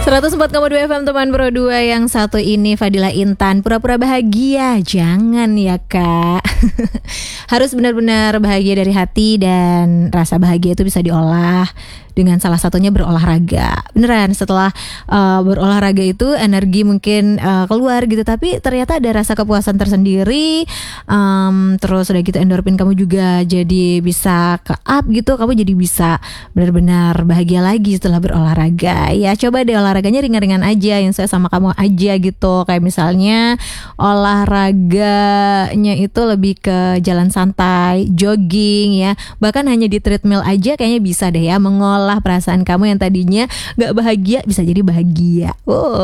104,2 FM teman Pro 2 yang satu ini Fadila Intan. Pura-pura bahagia, jangan ya kak. Harus benar-benar bahagia dari hati, dan rasa bahagia itu bisa diolah dengan salah satunya berolahraga. Beneran, setelah berolahraga itu energi mungkin keluar gitu, tapi ternyata ada rasa kepuasan tersendiri. Terus udah gitu endorfin kamu juga jadi bisa ke up gitu, kamu jadi bisa benar-benar bahagia lagi setelah berolahraga. Ya coba deh olahraganya ringan-ringan aja, yang saya sama kamu aja gitu. Kayak misalnya olahraganya itu lebih ke jalan santai, jogging ya. Bahkan hanya di treadmill aja kayaknya bisa deh ya, mengolah perasaan kamu yang tadinya gak bahagia bisa jadi bahagia.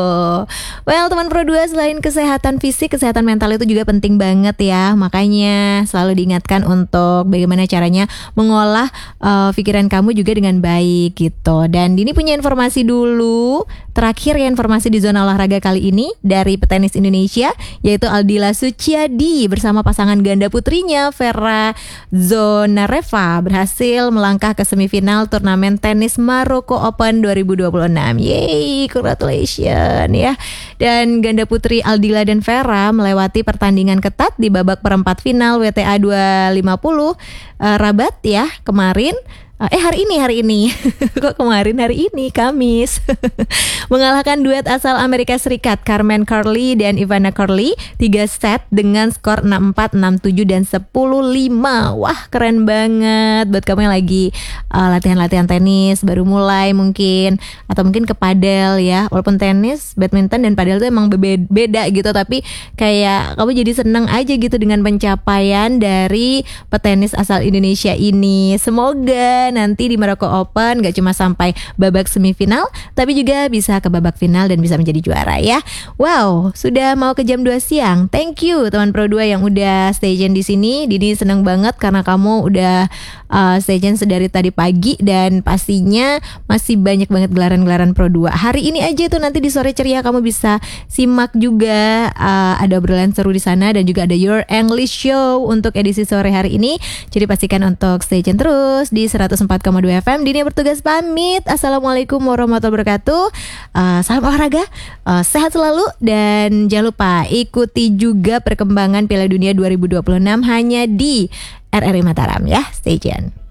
Well teman Pro 2, selain kesehatan fisik, kesehatan mental itu juga penting banget ya. Makanya selalu diingatkan untuk bagaimana caranya mengolah pikiran kamu juga dengan baik gitu. Dan Dini punya informasi dulu. Terakhir ya, informasi di zona olahraga kali ini dari petenis Indonesia, yaitu Aldila Suciadi bersama pasangan ganda putrinya Vera Zvonareva berhasil melangkah ke semifinal turnamen tenis Maroko Open 2026. Yeay, congratulations ya. Dan ganda putri Aldila dan Vera melewati pertandingan ketat di babak perempat final WTA 250 Rabat ya kemarin. Hari ini kok kemarin, hari ini Kamis. Mengalahkan duet asal Amerika Serikat Carmen Carly dan Ivana Carly 3 set dengan skor 6-4, 6-7 dan 10-5. Wah keren banget buat kamu yang lagi latihan-latihan tenis baru mulai mungkin, atau mungkin ke padel ya. Walaupun tenis, badminton dan padel itu emang beda gitu, tapi kayak kamu jadi seneng aja gitu dengan pencapaian dari petenis asal Indonesia ini. Semoga nanti di Maroko Open gak cuma sampai babak semifinal, tapi juga bisa ke babak final dan bisa menjadi juara ya. Wow, sudah mau ke jam 2 siang. Thank you teman Pro 2 yang udah stay tune di sini. Dini seneng banget karena kamu udah stay tune sedari tadi pagi, dan pastinya masih banyak banget gelaran-gelaran Pro 2. Hari ini aja tuh, nanti di sore ceria kamu bisa simak juga ada obrolan seru di sana, dan juga ada Your English Show untuk edisi sore hari ini. Jadi pastikan untuk stay tune terus di 104,2 FM. Dini bertugas pamit. Assalamualaikum warahmatullahi wabarakatuh. Salam olahraga, sehat selalu, dan jangan lupa ikuti juga perkembangan Piala Dunia 2026 hanya di RRI Mataram ya. Stay tune.